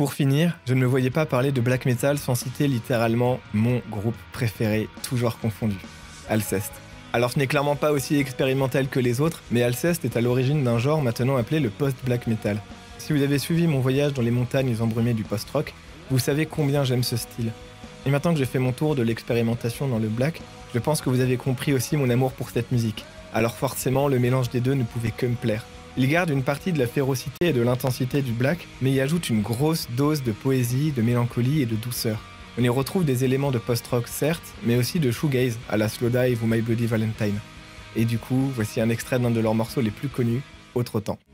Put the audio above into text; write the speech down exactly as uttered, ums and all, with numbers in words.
Pour finir, je ne me voyais pas parler de black metal sans citer littéralement mon groupe préféré, toujours confondu, Alceste. Alors ce n'est clairement pas aussi expérimental que les autres, mais Alceste est à l'origine d'un genre maintenant appelé le post-black metal. Si vous avez suivi mon voyage dans les montagnes embrumées du post-rock, vous savez combien j'aime ce style. Et maintenant que j'ai fait mon tour de l'expérimentation dans le black, je pense que vous avez compris aussi mon amour pour cette musique. Alors forcément, le mélange des deux ne pouvait que me plaire. Il garde une partie de la férocité et de l'intensité du black, mais y ajoute une grosse dose de poésie, de mélancolie et de douceur. On y retrouve des éléments de post-rock certes, mais aussi de shoegaze à la Slowdive ou My Bloody Valentine. Et du coup, voici un extrait d'un de leurs morceaux les plus connus, Autre temps.